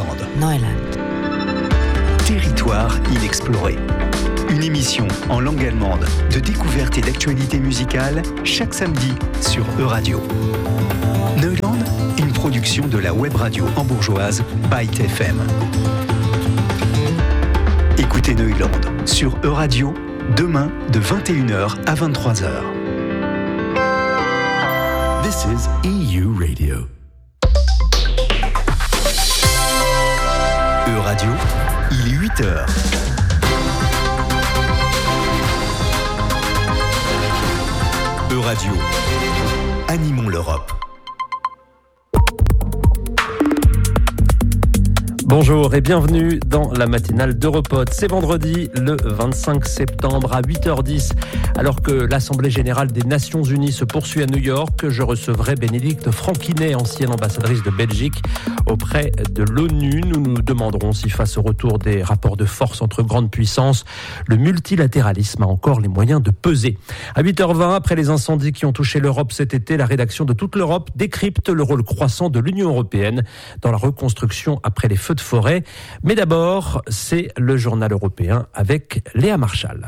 Neuland. Territoire inexploré. Une émission en langue allemande de découverte et d'actualité musicale chaque samedi sur Euradio. Neuland, une production de la web radio hambourgeoise Byte FM. Écoutez Neuland sur Euradio demain de 21h à 23h. This is EU Radio. Euradio, il est 8h. Euradio, animons l'Europe. Bonjour et bienvenue dans la matinale d'Europod. C'est vendredi le 25 septembre à 8h10. Alors que l'Assemblée générale des Nations Unies se poursuit à New York, je recevrai Bénédicte Franquinet, ancienne ambassadrice de Belgique auprès de l'ONU. Nous nous demanderons si face au retour des rapports de force entre grandes puissances, le multilatéralisme a encore les moyens de peser. À 8h20, après les incendies qui ont touché l'Europe cet été, la rédaction de Toute l'Europe décrypte le rôle croissant de l'Union européenne dans la reconstruction après les feux de forêt. Mais d'abord, c'est le journal européen avec Léa Marchal.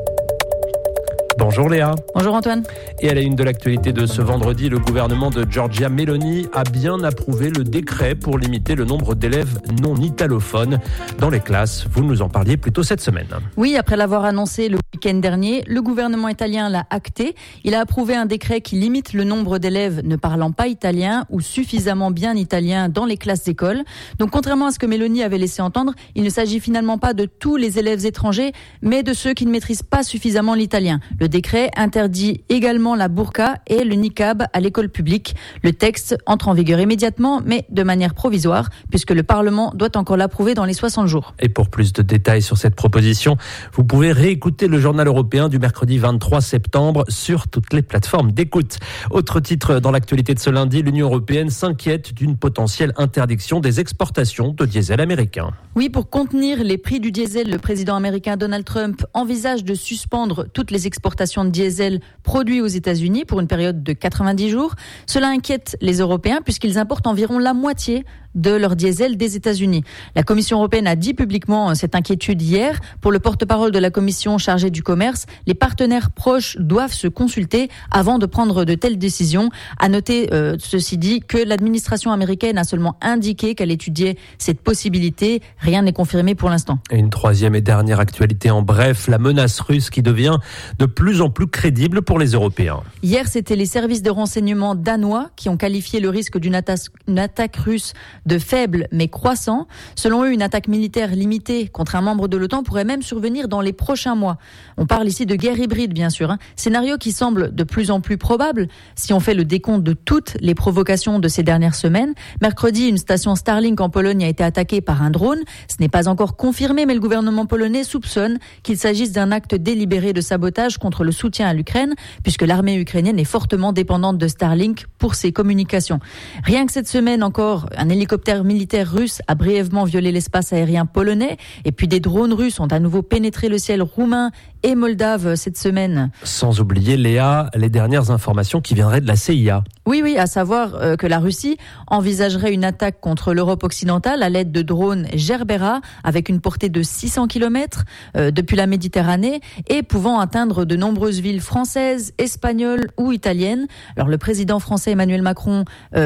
Bonjour Léa. Bonjour Antoine. Et à la une de l'actualité de ce vendredi, le gouvernement de Giorgia Meloni a bien approuvé le décret pour limiter le nombre d'élèves non italophones dans les classes. Vous nous en parliez plus tôt cette semaine. Oui, après l'avoir annoncé le week-end dernier, le gouvernement italien l'a acté. Il a approuvé un décret qui limite le nombre d'élèves ne parlant pas italien ou suffisamment bien italien dans les classes d'école. Donc contrairement à ce que Meloni avait laissé entendre, il ne s'agit finalement pas de tous les élèves étrangers, mais de ceux qui ne maîtrisent pas suffisamment l'italien. Le décret interdit également la burqa et le niqab à l'école publique. Le texte entre en vigueur immédiatement, mais de manière provisoire, puisque le Parlement doit encore l'approuver dans les 60 jours. Et pour plus de détails sur cette proposition, vous pouvez réécouter le journal européen du mercredi 23 septembre sur toutes les plateformes d'écoute. Autre titre dans l'actualité de ce lundi, l'Union européenne s'inquiète d'une potentielle interdiction des exportations de diesel américain. Oui, pour contenir les prix du diesel, le président américain Donald Trump envisage de suspendre toutes les exportations de diesel produits aux États-Unis pour une période de 90 jours. Cela inquiète les Européens puisqu'ils importent environ la moitié de leur diesel des États-Unis. La Commission européenne a dit publiquement cette inquiétude hier. Pour le porte-parole de la Commission chargée du commerce, les partenaires proches doivent se consulter avant de prendre de telles décisions. À noter, ceci dit, que l'administration américaine a seulement indiqué qu'elle étudiait cette possibilité. Rien n'est confirmé pour l'instant. Et une troisième et dernière actualité en bref, la menace russe qui devient de plus en plus crédible pour les Européens. Hier, c'était les services de renseignement danois qui ont qualifié le risque d'une attaque russe de faible mais croissant. Selon eux, une attaque militaire limitée contre un membre de l'OTAN pourrait même survenir dans les prochains mois. On parle ici de guerre hybride, bien sûr. Scénario qui semble de plus en plus probable si on fait le décompte de toutes les provocations de ces dernières semaines. Mercredi, une station Starlink en Pologne a été attaquée par un drone. Ce n'est pas encore confirmé, mais le gouvernement polonais soupçonne qu'il s'agisse d'un acte délibéré de sabotage contre le soutien à l'Ukraine, puisque l'armée ukrainienne est fortement dépendante de Starlink pour ses communications. Rien que cette semaine encore, un hélicoptère militaire russe a brièvement violé l'espace aérien polonais, et puis des drones russes ont à nouveau pénétré le ciel roumain et moldave cette semaine. Sans oublier, Léa, les dernières informations qui viendraient de la CIA. Oui, à savoir que la Russie envisagerait une attaque contre l'Europe occidentale à l'aide de drones Gerbera avec une portée de 600 km depuis la Méditerranée et pouvant atteindre de nombreuses villes françaises, espagnoles ou italiennes. Alors le président français Emmanuel Macron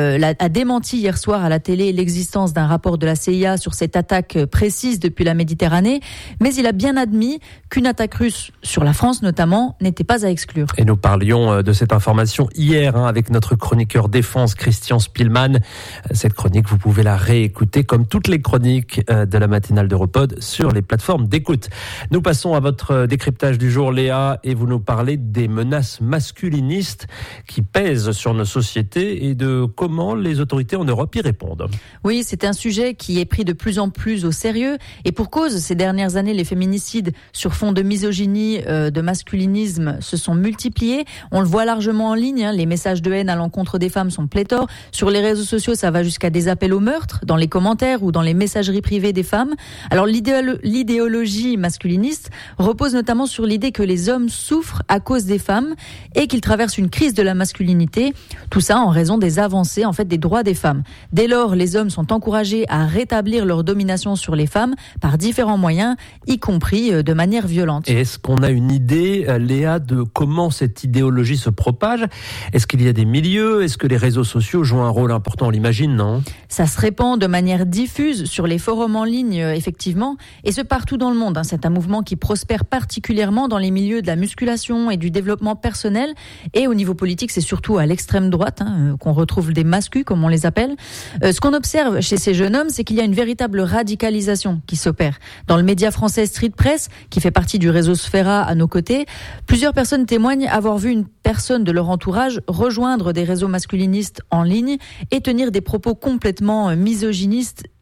a démenti hier soir à la télé l'existence d'un rapport de la CIA sur cette attaque précise depuis la Méditerranée, mais il a bien admis qu'une attaque russe sur la France notamment n'était pas à exclure. Et nous parlions de cette information hier avec notre chroniqueur défense Christian Spielmann. Cette chronique, vous pouvez la réécouter comme toutes les chroniques de la matinale d'Europod sur les plateformes d'écoute. Nous passons à votre décryptage du jour, Léa, et vous nous parlez des menaces masculinistes qui pèsent sur nos sociétés et de comment les autorités en Europe y répondent. Oui, c'est un sujet qui est pris de plus en plus au sérieux et pour cause, ces dernières années, les féminicides sur fond de misogynie misogynie, de masculinisme se sont multipliés. On le voit largement en ligne, les messages de haine à l'encontre des femmes sont pléthores. Sur les réseaux sociaux, ça va jusqu'à des appels au meurtre, dans les commentaires ou dans les messageries privées des femmes. Alors l'idéologie masculiniste repose notamment sur l'idée que les hommes souffrent à cause des femmes et qu'ils traversent une crise de la masculinité. Tout ça en raison des avancées, des droits des femmes. Dès lors, les hommes sont encouragés à rétablir leur domination sur les femmes par différents moyens, y compris de manière violente. Et est-ce qu'on a une idée, Léa, de comment cette idéologie se propage ? Est-ce qu'il y a des milieux ? Est-ce que les réseaux sociaux jouent un rôle important ? On l'imagine, non ? Ça se répand de manière diffuse sur les forums en ligne, effectivement, et ce partout dans le monde. C'est un mouvement qui prospère particulièrement dans les milieux de la musculation et du développement personnel. Et au niveau politique, c'est surtout à l'extrême droite qu'on retrouve des mascus, comme on les appelle. Ce qu'on observe chez ces jeunes hommes, c'est qu'il y a une véritable radicalisation qui s'opère. Dans le média français Street Press, qui fait partie du réseau Sfera à nos côtés, plusieurs personnes témoignent avoir vu une personne de leur entourage rejoindre des réseaux masculinistes en ligne et tenir des propos complètement misogynes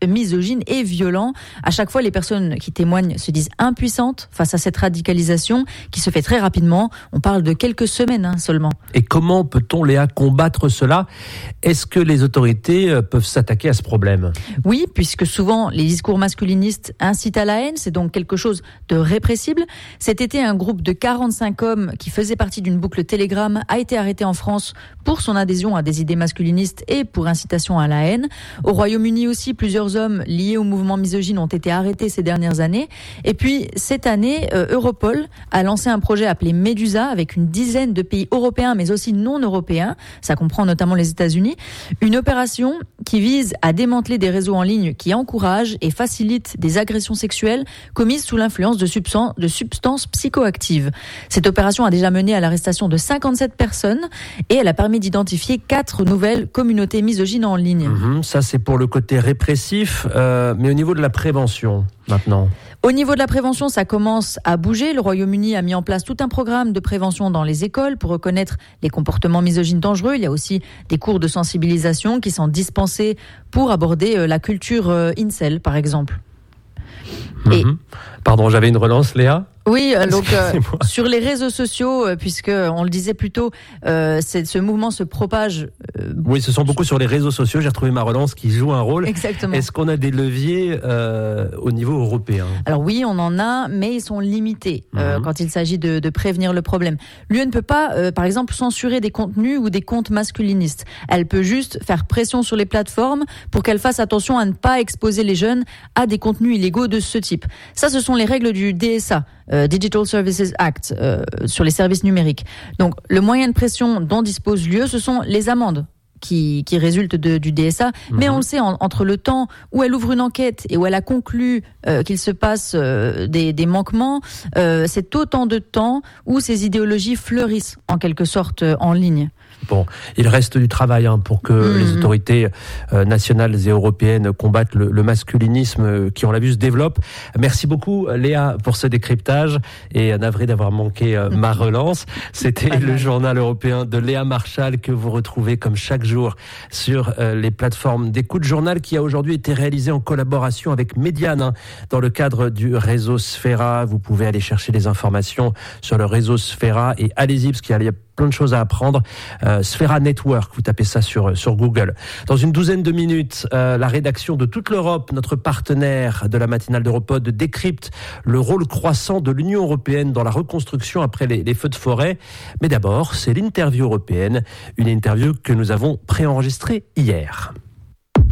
et violents. À chaque fois, les personnes qui témoignent se disent impuissantes face à cette radicalisation qui se fait très rapidement. On parle de quelques semaines seulement. Et comment peut-on, Léa, combattre cela ? Est-ce que les autorités peuvent s'attaquer à ce problème ? Oui, puisque souvent les discours masculinistes incitent à la haine, c'est donc quelque chose de répressible. Cet été, un groupe de 45 hommes qui faisait partie d'une boucle Telegram a été arrêté en France pour son adhésion à des idées masculinistes et pour incitation à la haine. Au Royaume-Uni aussi, plusieurs hommes liés au mouvement misogyne ont été arrêtés ces dernières années. Et puis, cette année, Europol a lancé un projet appelé Medusa avec une dizaine de pays européens, mais aussi non européens. Ça comprend notamment les États-Unis. Une opération qui vise à démanteler des réseaux en ligne qui encouragent et facilitent des agressions sexuelles commises sous l'influence de substances psychoactives. Cette opération a déjà mené à l'arrestation de 57 personnes et elle a permis d'identifier 4 nouvelles communautés misogynes en ligne. Ça, c'est pour le côté répressif, mais au niveau de la prévention, maintenant. Au niveau de la prévention, ça commence à bouger. Le Royaume-Uni a mis en place tout un programme de prévention dans les écoles pour reconnaître les comportements misogynes dangereux. Il y a aussi des cours de sensibilisation qui sont dispensés pour aborder la culture incel, par exemple. Et... Pardon, j'avais une relance, Léa ? Oui, donc sur les réseaux sociaux, puisque on le disait plus tôt, ce mouvement se propage. Oui, ce sont beaucoup sur les réseaux sociaux. J'ai retrouvé ma relance qui joue un rôle. Exactement. Est-ce qu'on a des leviers au niveau européen ? Alors oui, on en a, mais ils sont limités quand il s'agit de prévenir le problème. L'UE ne peut pas, par exemple, censurer des contenus ou des comptes masculinistes. Elle peut juste faire pression sur les plateformes pour qu'elles fassent attention à ne pas exposer les jeunes à des contenus illégaux de ce type. Ça, ce sont les règles du DSA. Digital Services Act, sur les services numériques. Donc, le moyen de pression dont dispose l'UE, ce sont les amendes qui résultent du DSA. Mais on le sait, entre le temps où elle ouvre une enquête et où elle a conclu qu'il se passe des manquements, c'est autant de temps où ces idéologies fleurissent, en quelque sorte, en ligne. Bon, il reste du travail pour que les autorités nationales et européennes combattent le masculinisme qui, on l'a vu, se développe. Merci beaucoup, Léa, pour ce décryptage et navré d'avoir manqué ma relance. C'était le journal européen de Léa Marchal que vous retrouvez comme chaque jour sur les plateformes d'écoute. Journal qui a aujourd'hui été réalisé en collaboration avec Mediane dans le cadre du réseau Sfera. Vous pouvez aller chercher des informations sur le réseau Sfera et allez-y parce qu'il y a plein de choses à apprendre. Sfera Network, vous tapez ça sur Google. Dans une douzaine de minutes, la rédaction de toute l'Europe, notre partenaire de la matinale d'Europod, décrypte le rôle croissant de l'Union européenne dans la reconstruction après les feux de forêt. Mais d'abord, c'est l'interview européenne, une interview que nous avons préenregistrée hier.